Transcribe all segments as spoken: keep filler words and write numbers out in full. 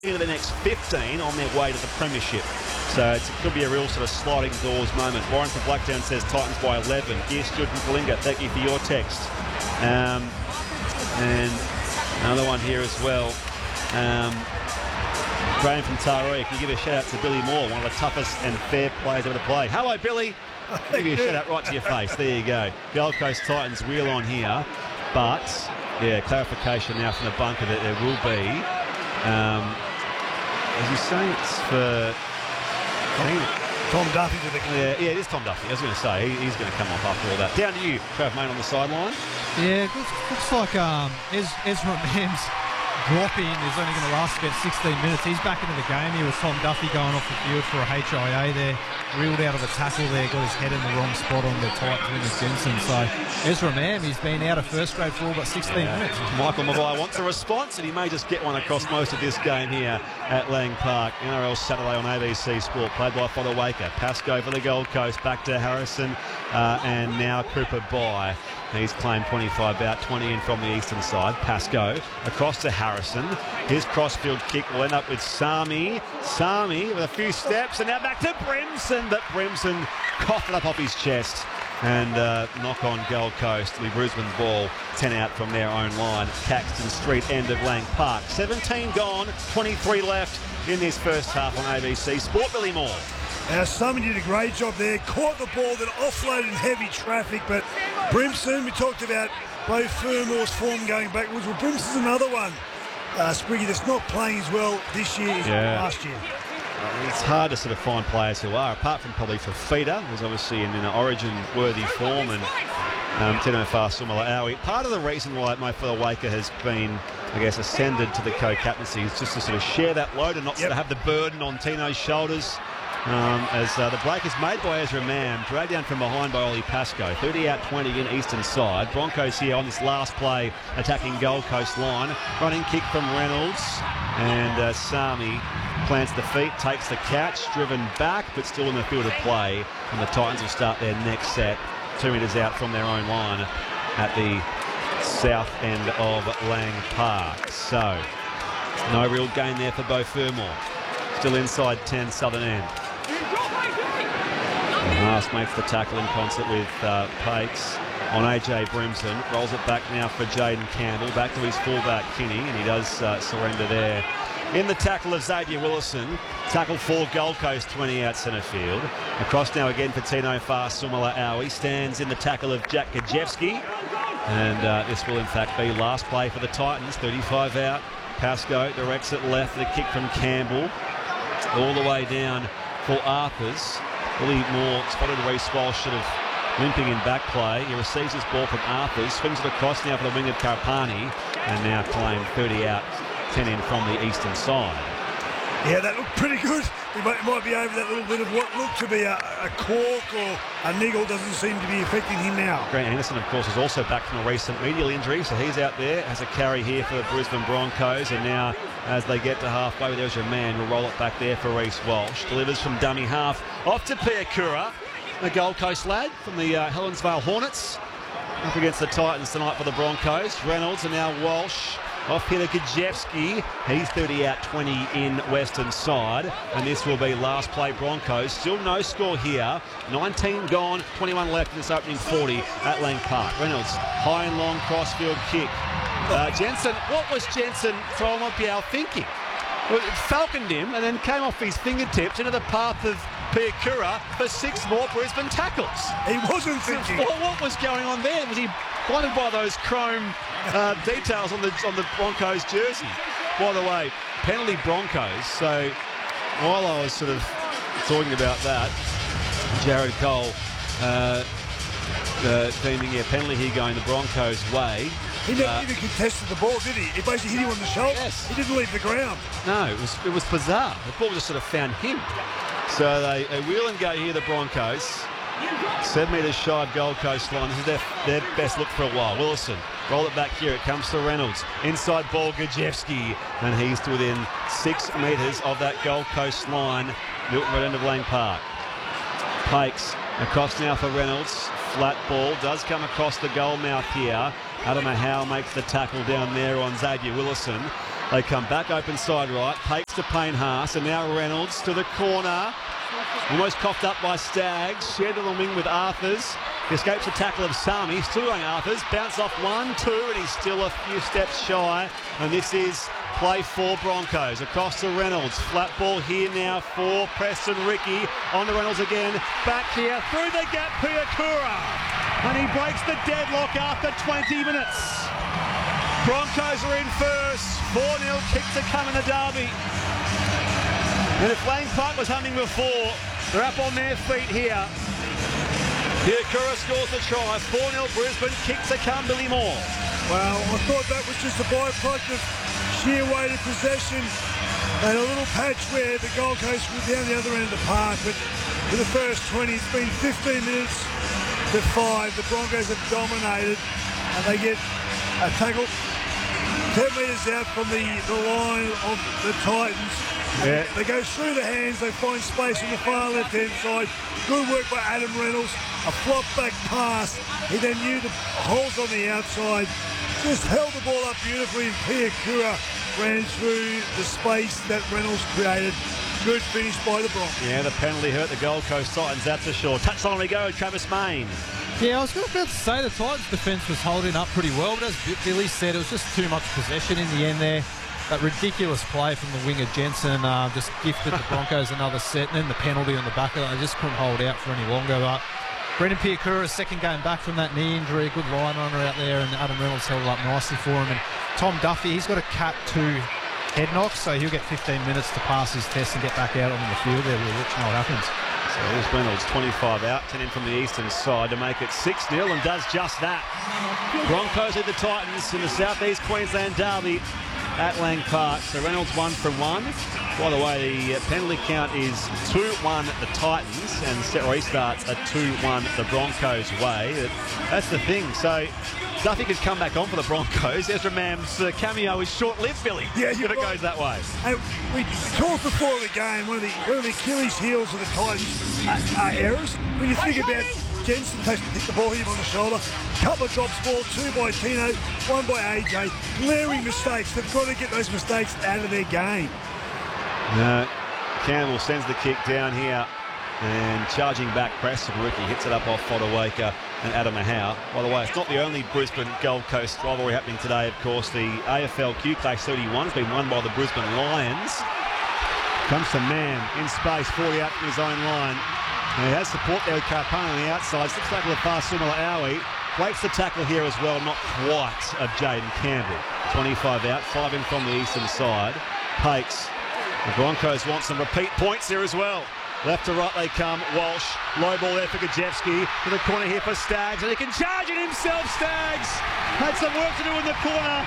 into the next fifteen on their way to the premiership. So it's, it could be a real sort of sliding doors moment. Warren from Blacktown says Titans by eleven. Gear Stewart from Kalinga, thank you for your text. Um, and another one here as well. Um, Graham from Taree, can you give a shout out to Billy Moore, one of the toughest and fair players ever to play. Hello, Billy. I'll give you a shout out right to your face. There you go. Gold Coast Titans wheel on here. But, yeah, clarification now from the bunker that there will be. Um, as you say, it's for... Tom Duffy to the... Yeah, yeah, it is Tom Duffy. I was going to say, he, he's going to come off after all that. Down to you, Trav Main on the sideline. Yeah, looks, looks like um, Ez- Ezra Mams drop-in is only going to last about sixteen minutes. He's back into the game here with Tom Duffy going off the field for a H I A there. Reeled out of the tackle there, got his head in the wrong spot on the tight Willis Jensen. So Ezra Mam, he's been out of first grade for all but sixteen yeah. minutes. Michael Maguire wants a response, and he may just get one across most of this game here at Lang Park. N R L Saturday on A B C Sport, played by Fodawaker. Pascoe for the Gold Coast, back to Harrison, uh, and now Cooper by. He's claimed twenty-five, about twenty in from the eastern side. Pascoe across to Harrison. His crossfield kick will end up with Sami. Sami with a few steps, and now back to Brimson. But Brimson coughed it up off his chest. And uh, knock on Gold Coast. The Brisbane ball, ten out from their own line. Caxton Street, end of Lang Park. seventeen gone, twenty-three left in this first half on A B C Sport. Billy Moore. Now, Summy did a great job there. Caught the ball, then offloaded in heavy traffic. But Brimson, we talked about both Fermore's form going backwards. Well, Brimson's another one, uh, Spriggy, that's not playing as well this year as yeah. last year. It's hard to sort of find players who are, apart from probably Fafita, who's obviously in an origin-worthy form, and um, Tino Fa'asuamaleaui. Part of the reason why Mo Fodawaker has been, I guess, ascended to the co-captaincy is just to sort of share that load and not yep. sort of have the burden on Tino's shoulders. Um, as uh, the break is made by Ezra Mam, dragged down from behind by Ollie Pascoe. thirty out, twenty in eastern side. Broncos here on this last play attacking Gold Coast line. Running kick from Reynolds, and uh, Sami plants the feet, takes the catch, driven back, but still in the field of play. And the Titans will start their next set, two metres out from their own line at the south end of Lang Park. So, no real gain there for Beau Fermor. Still inside ten, southern end. Haas makes the tackle in concert with uh, Pakes on A J Brimson. Rolls it back now for Jaden Campbell. Back to his fullback, Kinney, and he does uh, surrender there. In the tackle of Xavier Willison. Tackle for Gold Coast, twenty out centre field. Across now again for Tino Fa'asuamaleaui. Stands in the tackle of Jack Gajewski. And uh, this will in fact be last play for the Titans. thirty-five out. Pascoe directs it left. The kick from Campbell. All the way down for Arthurs. Billy Moore spotted Reece Walsh sort of limping in back play. He receives this ball from Arthurs, swings it across now for the wing of Karapani, and now claimed thirty out, ten in from the eastern side. Yeah, that looked pretty good. He might, might be over that little bit of what looked to be a, a cork or a niggle. Doesn't seem to be affecting him now. Grant Anderson, of course, is also back from a recent medial injury, so he's out there as a carry here for the Brisbane Broncos. And now, as they get to halfway, there's your man. We'll roll it back there for Reece Walsh. Delivers from dummy half off to Piakura, the Gold Coast lad from the uh, Helensvale Hornets. Up against the Titans tonight for the Broncos. Reynolds and now Walsh. Off here to Gajewski. He's thirty out, twenty in western side. And this will be last play Broncos. Still no score here. nineteen gone, twenty-one left in this opening forty at Lang Park. Reynolds, high and long crossfield kick. Uh, Jensen, what was Jensen from Biao thinking? Well, it falconed him and then came off his fingertips into the path of Piakura for six more Brisbane tackles. He wasn't thinking. What, what was going on there? Was he blinded by those chrome uh, details on the on the Broncos jersey? By the way, penalty Broncos. So while I was sort of talking about that, Jared Cole uh, uh, deeming a penalty here going the Broncos' way. He never uh, even contested the ball, did he? He basically hit him on the shoulder. Yes. He didn't leave the ground. No, it was it was bizarre. The ball just sort of found him. So they, they wheel and go here, the Broncos. Seven metres shy of Gold Coast line. This is their, their best look for a while. Willison, roll it back here. It comes to Reynolds. Inside ball, Gajewski. And he's to within six metres of that Gold Coast line. Milton Road end of Lang Park. Pakes across now for Reynolds. Flat ball does come across the goal mouth here. Adam Ahau makes the tackle down there on Xavier Willison. They come back open side right. Pates to Payne Haas, and now Reynolds to the corner. Almost coughed up by Staggs. Shared to the wing with Arthurs. He escapes the tackle of Sami. Still going Arthurs. Bounce off one, two, and he's still a few steps shy. And this is play for Broncos. Across to Reynolds. Flat ball here now for Preston Ricky. On to Reynolds again. Back here through the gap, Piakura. And he breaks the deadlock after twenty minutes. Broncos are in first. four nil kick to come in the derby. And if Lang Park was humming before, they're up on their feet here. Piakura scores the try. four nil Brisbane. Kick to come, Billy Moore. Well, I thought that was just a byproduct of sheer weight of possession and a little patch where the Gold Coast were down the other end of the park. But for the first twenty, it's been fifteen minutes to five. The Broncos have dominated, and they get a tackle ten metres out from the, the line of the Titans. Yeah. They go through the hands, they find space on the far left-hand side. Good work by Adam Reynolds. A flop back pass. He then knew the holes on the outside. Just held the ball up beautifully, and Piakura ran through the space that Reynolds created. Good finish by the Broncos. Yeah, the penalty hurt the Gold Coast Titans, that's for sure. Touchline we go, Travis Main. Yeah, I was about to say the Titans' defence was holding up pretty well, but as Billy said, it was just too much possession in the end there. That ridiculous play from the winger Jensen uh, just gifted the Broncos another set, and then the penalty on the back of it. They just couldn't hold out for any longer. But Brendan Piakura, second game back from that knee injury, good line runner out there, and Adam Reynolds held it up nicely for him. And Tom Duffy, he's got a cat two head knock, so he'll get fifteen minutes to pass his test and get back out onto the field there. We'll watch what happens. So here's Reynolds, twenty-five out, ten in from the eastern side to make it six nil, and does just that. Broncos lead the Titans in the South East Queensland derby at Lang Park. So Reynolds one from one. By the way, the penalty count is two one the Titans, and set restarts a two one the Broncos way. That's the thing. So Duffy could come back on for the Broncos. Ezra Mam's uh, cameo is short-lived, Billy. Yeah, if you're it right. goes that way. And we talked before the game, one of the, one of the Achilles heels of the Titans are, are errors. When you think about Jensen takes the ball, hit him on the shoulder, couple of drops ball, two by Tino, one by A J. Glaring mistakes. They've got to get those mistakes out of their game. No, Campbell sends the kick down here, and charging back, Preston Ricky hits it up off Fodawaker and Adam Howe. By the way, it's not the only Brisbane Gold Coast rivalry happening today, of course. The A F L Q Class thirty-one has been won by the Brisbane Lions. Comes to Mann in space, forty out from his own line. And he has support there with Carpone on the outside. Slips back to the far Sumala Aui. Breaks the tackle here as well, not quite, of Jaden Campbell. twenty-five out, five in from the eastern side. Pates. The Broncos want some repeat points here as well. Left to right they come. Walsh. Low ball there for Gajewski. To the corner here for Staggs. And he can charge it himself, Staggs. Had some work to do in the corner.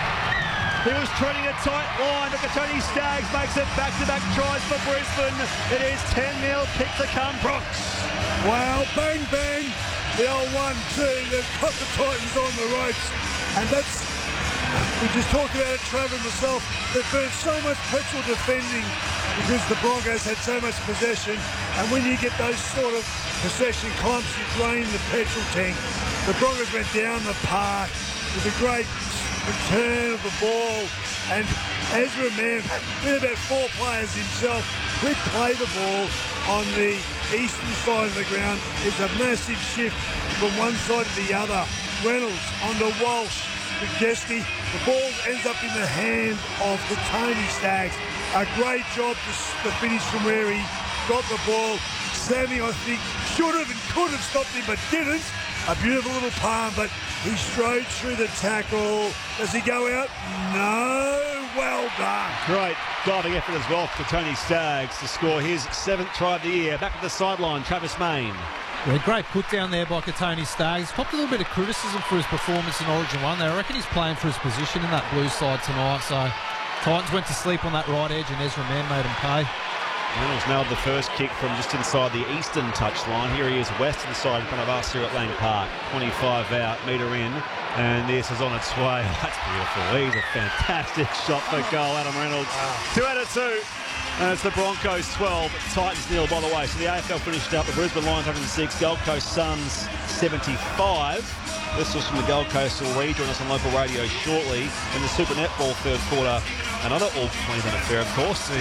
He was treading a tight line, but Tony Staggs makes it back-to-back tries for Brisbane. It is ten nil, kick to come, Bronx. Wow, bang, bang. The old one, two. They've got the Titans on the ropes. And that's, we just talked about it, Trevor and myself. They've burnt so much petrol defending because the Broncos had so much possession. And when you get those sort of possession clumps, you drain the petrol tank. The Broncos went down the park with a great return of the ball, and Ezra Mam, with about four players himself, could play the ball on the eastern side of the ground. It's a massive shift from one side to the other. Reynolds onto Walsh, Gajewski. The ball ends up in the hand of the Tony Staggs. A great job to, to finish from where he got the ball. Sammy, I think, should have and could have stopped him, but didn't. A beautiful little palm, but he strode through the tackle. Does he go out? No. Well done. Great diving effort as well for Tony Staggs to score his seventh try of the year. Back to the sideline, Travis Main. Yeah, great put down there by Tony Staggs. Popped a little bit of criticism for his performance in Origin one. They reckon he's playing for his position in that blue side tonight. So Titans went to sleep on that right edge, and Ezra Mann made him pay. Reynolds nailed the first kick from just inside the eastern touchline. Here he is, western side in front of us here at Lang Park. twenty-five out, metre in, and this is on its way. That's beautiful. He's a fantastic shot for goal, Adam Reynolds. Two out of two. And it's the Broncos twelve, Titans nil, by the way. So the A F L finished up, the Brisbane Lions one hundred six, Gold Coast Suns seventy-five. This was from the Gold Coast. Will rejoin us on local radio shortly in the Super Netball third quarter another All Queensland affair, of course. The